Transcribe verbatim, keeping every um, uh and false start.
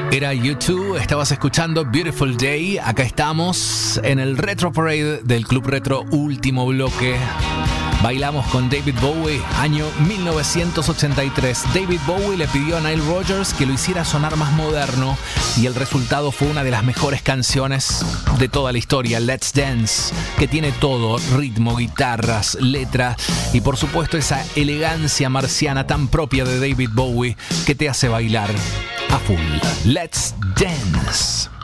Era U dos, estabas escuchando Beautiful Day. Acá estamos en el Retro Parade del Club Retro, último bloque. Bailamos con David Bowie, año mil novecientos ochenta y tres. David Bowie le pidió a Nile Rodgers que lo hiciera sonar más moderno y el resultado fue una de las mejores canciones de toda la historia, Let's Dance, que tiene todo, ritmo, guitarras, letra y por supuesto esa elegancia marciana tan propia de David Bowie que te hace bailar a full. Let's Dance.